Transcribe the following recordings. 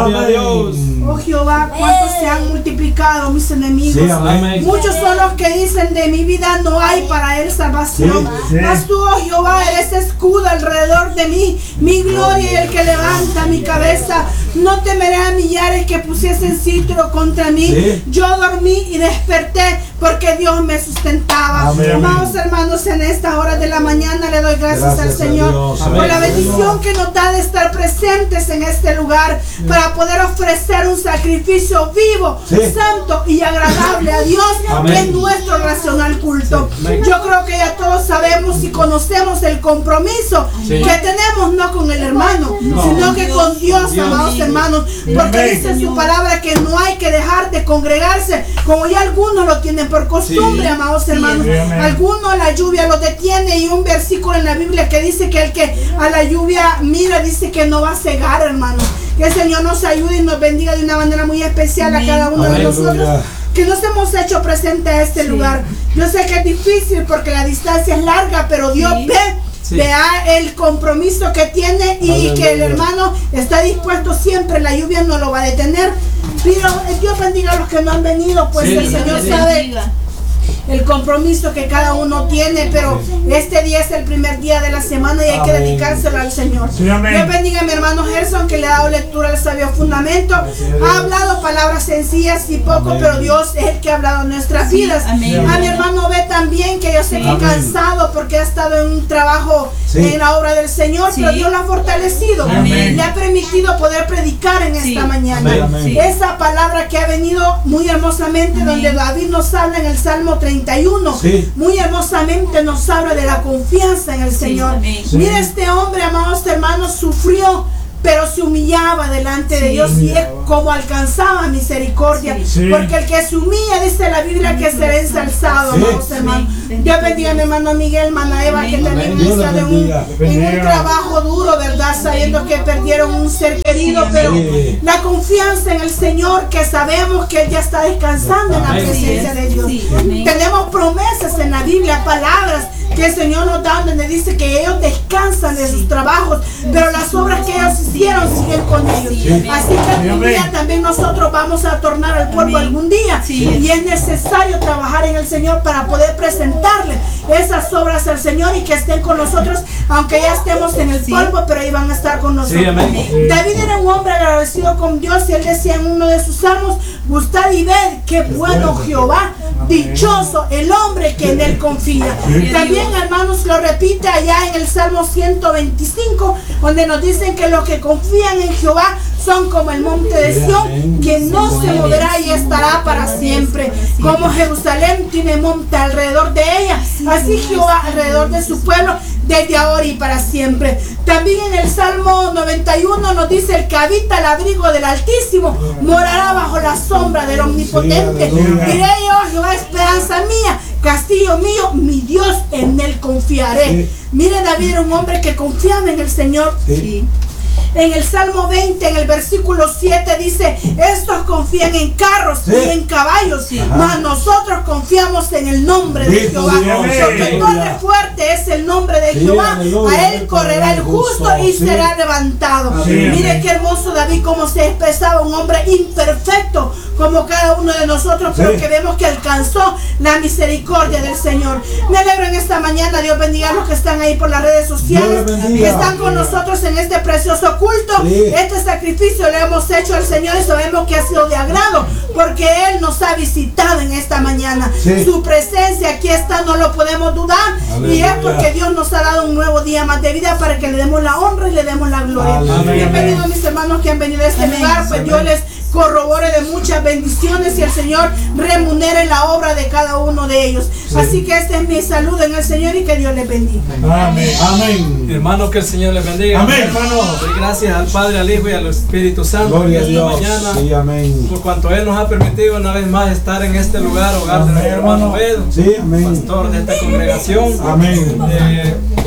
Gloria a Dios. Oh Jehová, cuántos se han multiplicado mis enemigos. Sí, amén. Muchos son los que dicen de mi vida no hay para él salvación. Sí, sí. Mas tú, oh Jehová, eres escudo alrededor de mí, mi gloria y el que levanta mi cabeza. No temeré a millares que pusiesen sitio contra mí. Sí. Yo dormí y desperté porque Dios me sustentaba. Amén. Amados hermanos, en esta hora de la mañana le doy gracias al a Señor Dios. por Amén. la bendición que nos da de estar presentes en este lugar para poder ofrecer un sacrificio vivo, Sí. santo y agradable a Dios, Amén. que es nuestro racional culto. Amén. Yo creo que ya todos sabemos y conocemos el compromiso Sí. que tenemos, no con el hermano, No. sino que con Dios, Dios. amados hermanos, porque Amén. dice su palabra que no hay que dejar de congregarse, como ya algunos lo tienen por costumbre, Sí. amados hermanos. Sí, amén. Algunos la lluvia lo detiene, y un versículo en la Biblia que dice que el que a la lluvia mira dice que no va a cegar, hermanos. Que el Señor nos ayude y nos bendiga de una manera muy especial a cada uno de Amén. nosotros Aleluya. que nos hemos hecho presente a este lugar. Yo sé que es difícil porque la distancia es larga, pero Dios vea el compromiso que tiene y Aleluya. que el hermano está dispuesto siempre. La lluvia no lo va a detener. Pero Dios bendiga a los que no han venido, pues Sí, el Señor sí. sabe el compromiso que cada uno tiene, pero este día es el primer día de la semana y hay que Amén. dedicárselo al Señor. Sí, amén. Dios bendiga a mi hermano Gerson, que le ha dado lectura al sabio fundamento. Ha hablado palabras sencillas y poco, Amén. pero Dios es el que ha hablado en nuestras vidas. amén. A mi hermano B también, que yo sé que Amén. cansado porque ha estado en un trabajo Sí. en la obra del Señor, Sí. pero Dios lo ha fortalecido. Amén. Le ha permitido poder predicar en Sí. esta mañana. Amén, amén. Sí. Esa palabra que ha venido muy hermosamente, Amén. donde David nos habla en el Salmo 31, Sí. muy hermosamente nos habla de la confianza en el Señor. amén. Sí. Mira, este hombre, amados hermanos, sufrió, pero se humillaba delante de Sí. Dios, y es como alcanzaba misericordia. Sí. Porque el que se humilla, dice la Biblia, que será ensalzado, Sí. amados hermanos. Amén. Dios bendiga a mi hermano Miguel, hermana Eva, que Amén. también Amén. está Dios en les bendiga. un trabajo duro, ¿verdad? Sabiendo que perdieron un ser querido, Sí, pero amén. la confianza en el Señor, que sabemos que Él ya está descansando en la Amén. presencia de Dios. Sí, amén. Tenemos promesas en la Biblia, palabras que el Señor nos da, donde dice que ellos descansan de sus trabajos, pero las obras que ellos hicieron siguen con ellos. Sí, amén. Así que algún Amén. día también nosotros vamos a tornar al polvo Amén. algún día, Sí. y es necesario trabajar en el Señor para poder presentarle esas obras al Señor y que estén con nosotros, aunque ya estemos en el Sí. polvo, pero ahí van a estar con nosotros. Sí, amén. David era un hombre agradecido con Dios, y él decía en uno de sus salmos: gustad y ved qué bueno Jehová, dichoso el hombre que en él confía. También, hermanos, lo repite allá en el Salmo 125, donde nos dicen que los que confían en Jehová son como el monte de Sí, Sión, amén. que no se moverá y estará para siempre. Como Jerusalén tiene monte alrededor de ella, así Jehová alrededor de su pueblo, desde ahora y para siempre. También en el Salmo 91 nos dice: el que habita el abrigo del Altísimo morará bajo la sombra del Omnipotente. Sí, aleluya. Diré yo: Jehová, esperanza mía, castillo mío, mi Dios, en él confiaré. Sí. Mire, David era un hombre que confiaba en el Señor. Sí. En el Salmo 20, en el versículo 7 dice: estos confían en carros Sí. y en caballos, Ajá. mas nosotros confiamos en el nombre de Bendito Jehová. Dios, Porque aleluya. torre fuerte es el nombre de Sí, Jehová. aleluya. A él correrá el justo y Sí. será levantado. Sí, Mire amén. qué hermoso David, cómo se expresaba, un hombre imperfecto como cada uno de nosotros, pero Sí. que vemos que alcanzó la misericordia del Señor. Me alegro en esta mañana. Dios bendiga a los que están ahí por las redes sociales, Dios les bendiga. que están con nosotros en este precioso culto. Sí. Este sacrificio le hemos hecho al Señor y sabemos que ha sido de agrado, porque Él nos ha visitado en esta mañana. Sí. Su presencia aquí está, no lo podemos dudar. Aleluya. Y es porque Dios nos ha dado un nuevo día más de vida para que le demos la honra y le demos la gloria. Aleluya. Bienvenidos mis hermanos que han venido a este Amén. lugar, pues Dios les corrobore de muchas bendiciones y el Señor remunere la obra de cada uno de ellos. Sí. Así que este es mi saludo en el Señor y que Dios les bendiga. Amén. Amén. Hermano, que el Señor les bendiga. Amén, hermano. Doy gracias al Padre, al Hijo y al Espíritu Santo Gloria a en esta Dios. mañana, Sí, amén. por cuanto Él nos ha permitido una vez más estar en este lugar, hogar de nuestro hermano Edo, Sí, amén. pastor de esta congregación. Amén.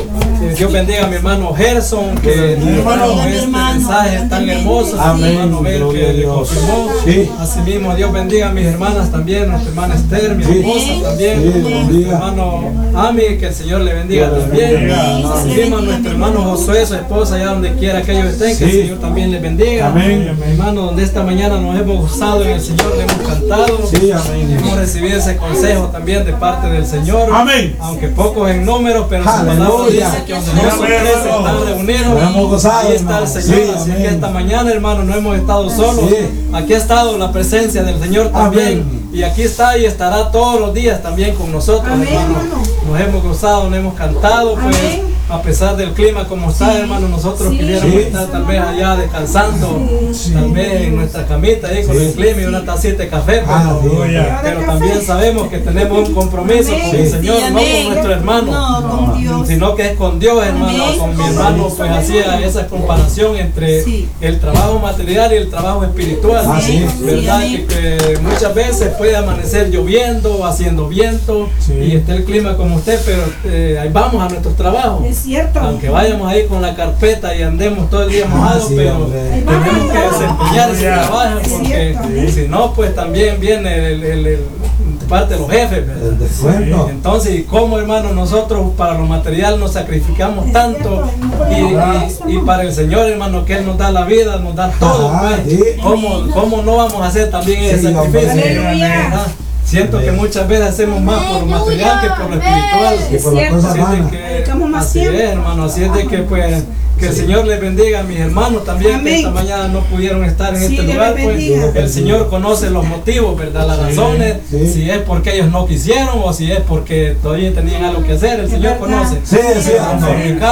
Dios bendiga a mi hermano Gerson, que nos hermano, dio este mensaje tan hermoso. Amén. Mi hermano Bel, Gloria que a le Dios. confirmó. Sí. Asimismo, Dios bendiga a mis hermanas también, nuestra hermana Esther, mi Sí. esposa también, Sí, nuestro bendiga. hermano Ami, que el Señor le bendiga Dios le también. bendiga. Asimismo, a nuestro hermano Josué, su esposa, allá donde quiera que ellos estén, que el Sí. Señor también les bendiga. Amén. Mi hermano, donde esta mañana nos hemos gozado en el Señor, le hemos cantado. Sí, amén. Hemos recibido ese consejo también de parte del Señor. Amén. Aunque pocos en número, pero su palabra Aleluya. dice que donde dos o tres están reunidos, Nos hemos gozado, ahí está el hermano. Señor. Sí, Así amén. que esta mañana, hermano, no hemos estado solos. Sí. Aquí ha estado la presencia del Señor también. Amén. Y aquí está y estará todos los días también con nosotros, Amén, hermano. hermano. Nos hemos gozado, nos hemos cantado, pues. Amén. A pesar del clima como está, hermano, nosotros quisiéramos Sí. estar tal vez allá descansando, tal vez en nuestra camita ahí con Sí. el clima y una tacita de café, Aleluya. pero también sabemos que tenemos un compromiso con el Señor, no con nuestro hermano, No, con Dios. sino que es con Dios, hermano. Amén. Con mi hermano pues hacía esa comparación entre Sí. el trabajo material y el trabajo espiritual, Sí. ¿verdad? Sí, Que muchas veces puede amanecer lloviendo, haciendo viento, Sí. y está el clima como usted, pero ahí vamos a nuestros trabajos. Es cierto. Aunque vayamos ahí con la carpeta y andemos todo el día mojados, sí, pero hombre. tenemos que desempeñar ese trabajo, Es porque cierto. si no, pues también viene el parte de los jefes, ¿verdad? El descuento. Entonces, ¿y cómo, hermano, nosotros para lo material nos sacrificamos tanto y para el Señor, hermano, que Él nos da la vida, nos da todo, Ah, pues, sí. ¿cómo no vamos a hacer también ese Sí, hombre. sacrificio? Aleluya. ¿Verdad? Siento que muchas veces hacemos más por lo material que por lo espiritual. Y por la cierto. cosa Así es de humana. que, Dedicamos más así tiempo. es, hermano, así es de que pues que el Señor les bendiga a mis hermanos también, Amén. que esta mañana no pudieron estar en Sí, este Dios lugar, les pues bendiga. el Señor conoce los motivos, ¿verdad? Las razones, sí. si es porque ellos no quisieron o si es porque todavía tenían algo que hacer, el Señor verdad. conoce. Sí, sí, Porque amén.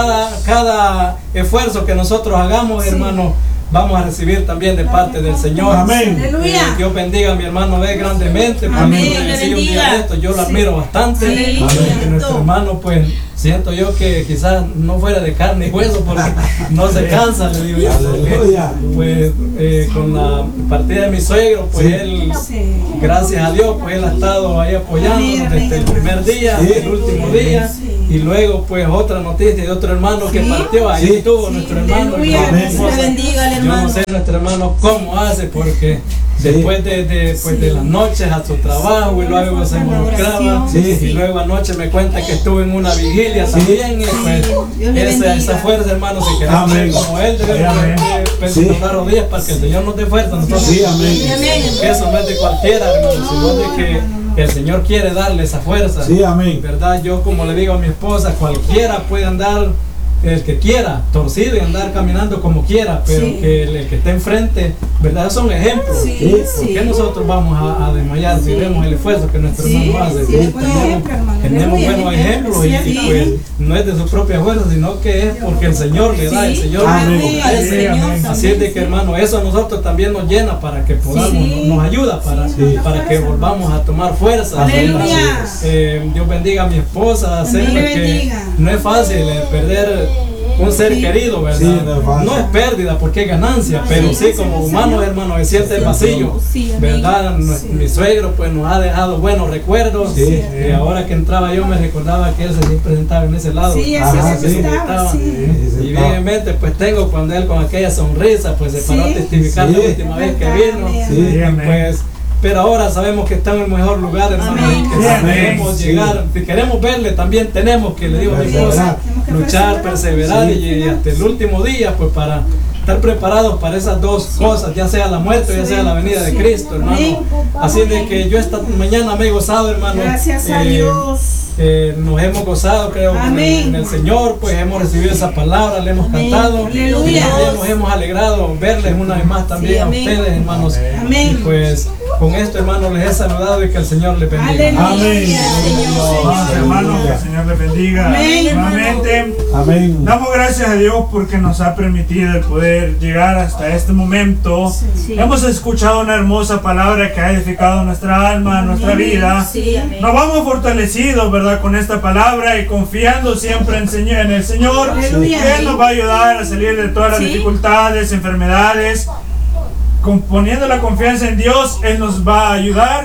cada esfuerzo que nosotros hagamos, hermano, vamos a recibir también de parte del Señor. Amén. Aleluya. Dios bendiga a mi hermano B grandemente. Porque Amén. yo Le le un día bendiga. de esto, yo lo admiro bastante. Aleluya. Porque nuestro hermano, pues, siento yo que quizás no fuera de carne y hueso porque no se cansa, le digo yo. Porque, Aleluya. pues, con la partida de mi suegro, pues Sí. él, Sí. gracias a Dios, pues él ha estado ahí apoyándonos desde el primer día, Sí. el último día. Y luego, pues, otra noticia de otro hermano que partió. Ahí Sí. estuvo nuestro hermano. Aleluya. y Amén. esposa. Dios bendiga al Yo hermano. no sé nuestro hermano cómo hace, porque Sí. después de las noches a su trabajo y luego se involucraba, Sí. y luego anoche me cuenta que estuvo en una vigilia también, y pues Dios le bendiga. esa fuerza, hermano, si queremos Amén. ser como él, debemos Amén. Sí. doblar rodillas para que el Señor nos dé fuerza a nosotros. Sí, amén. Que eso no es de cualquiera, hermano, sino de que el Señor quiere darle esa fuerza. Sí, amén. ¿Verdad? Yo, como le digo a mi esposa, cualquiera puede andar, el que quiera, torcido y andar caminando como quiera, pero Sí. que el que esté enfrente, ¿verdad? Son ejemplos. Sí, ¿Por sí. qué nosotros vamos a desmayar si vemos el esfuerzo que nuestro Sí, hermano hace? sí, es buen ejemplo, hermano. Tenemos Aleluya. buenos ejemplos y Sí. pues no es de su propia fuerza, sino que es porque el Señor le da, el Señor Amén. le Al ofrece. Señor Así es de que, hermano, eso a nosotros también nos llena para que podamos, Sí. nos ayuda para que volvamos a tomar fuerza. Aleluya. Dios bendiga a mi esposa, Amén. sepa Le que bendiga. no es fácil perder un ser querido, ¿verdad? Sí, no es fácil. No es pérdida porque es ganancia, pero sí como humanos, hermano, se siente el vacío, Sí, amén. ¿verdad? Mi suegro pues nos ha dejado buenos recuerdos, Sí. y ahora que entraba yo me recordaba que él se presentaba en ese lado. Sí, así así Ajá, se sí. estaba, sí. Y bien en mente pues tengo cuando él con aquella sonrisa pues se paró a Sí. testificar Sí. la última vez que vino. Sí, Y amén. pues, pero ahora sabemos que está en el mejor lugar, hermano, Amén. y que si Amén. queremos Sí. llegar, si queremos verle también tenemos que, le digo a mi esposa, Tenemos que luchar, perseverar Sí. y hasta el último día pues para estar preparados para esas dos cosas, ya sea la muerte o ya sea la venida de Cristo, hermano. Amén. Así de que yo esta mañana me he gozado, hermano. Gracias a Eh, Dios. nos hemos gozado, creo, Amén. en el Señor, pues hemos recibido esa palabra, le hemos Amén. cantado. Aleluya. Y también nos hemos alegrado verles una vez más también Sí, a amén. ustedes, hermanos. Amén. Y pues con esto, hermanos, les he saludado y que el Señor les bendiga. Aleluya. Amén. Vamos, hermanos, que el Señor les bendiga. Amén. Nuevamente, Amén. damos gracias a Dios porque nos ha permitido el poder llegar hasta este momento. Sí. Hemos escuchado una hermosa palabra que ha edificado nuestra alma, nuestra vida. Sí, amén. Nos vamos fortalecidos, ¿verdad? Con esta palabra y confiando siempre en el Señor. Aleluya. Que Él nos va a ayudar a salir de todas las Sí. dificultades, enfermedades. Poniendo la confianza en Dios, Él nos va a ayudar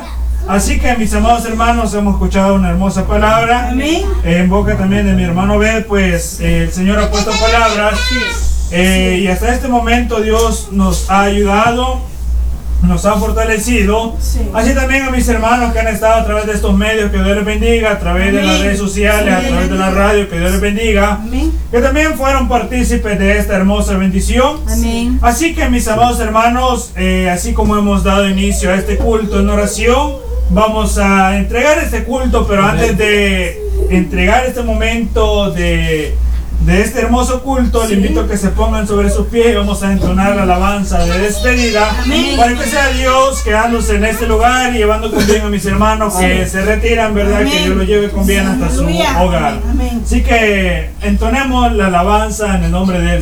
Así que mis amados hermanos, hemos escuchado una hermosa palabra. Amén. En boca también de mi hermano Bed, pues el Señor ha puesto palabras. Y hasta este momento Dios nos ha ayudado, nos ha fortalecido. Sí. Así también a mis hermanos que han estado a través de estos medios, que Dios les bendiga, a través de las Amén. redes sociales, a Sí. través de la radio, que Dios les bendiga. Amén. Que también fueron partícipes de esta hermosa bendición. Amén. Así que mis amados hermanos, así como hemos dado inicio a este culto en oración, vamos a entregar este culto, pero antes de entregar este momento de este hermoso culto, le invito a que se pongan sobre sus pies y vamos a entonar la alabanza de despedida. Amén. Para que sea Dios quedándose en este lugar y llevando con bien a mis hermanos que se retiran, ¿verdad? Amén. Que Dios los lleve con bien hasta su Aleluya. hogar. Amén. Así que entonemos la alabanza en el nombre de Él.